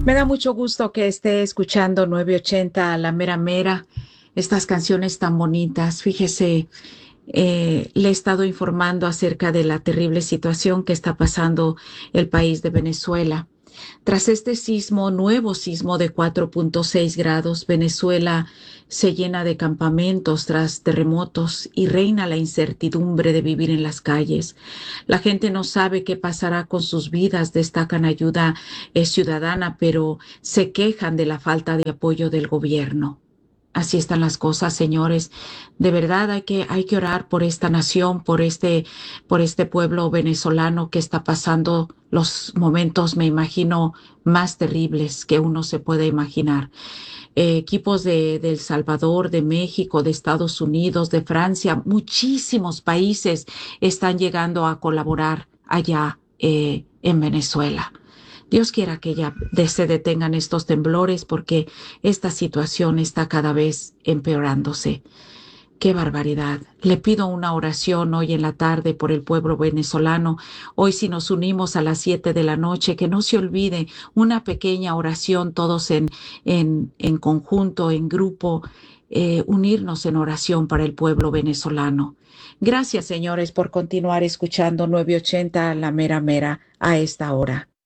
Me da mucho gusto que esté escuchando 980 a la mera mera, estas canciones tan bonitas. Fíjese, le he estado informando acerca de la terrible situación que está pasando el país de Venezuela. Tras este sismo, nuevo sismo de 4.6 grados, Venezuela se llena de campamentos tras terremotos y reina la incertidumbre de vivir en las calles. La gente no sabe qué pasará con sus vidas, destacan ayuda ciudadana, pero se quejan de la falta de apoyo del gobierno. Así están las cosas, señores. De verdad hay que orar por esta nación, por este pueblo venezolano que está pasando los momentos, me imagino, más terribles que uno se puede imaginar. Equipos de El Salvador, de México, de Estados Unidos, de Francia, muchísimos países están llegando a colaborar allá en Venezuela. Dios quiera que ya se detengan estos temblores porque esta situación está cada vez empeorándose. Qué barbaridad. Le pido una oración hoy en la tarde por el pueblo venezolano. Hoy si nos unimos a las 7 de la noche, que no se olvide una pequeña oración todos en conjunto, en grupo, unirnos en oración para el pueblo venezolano. Gracias, señores, por continuar escuchando 980 La Mera Mera a esta hora.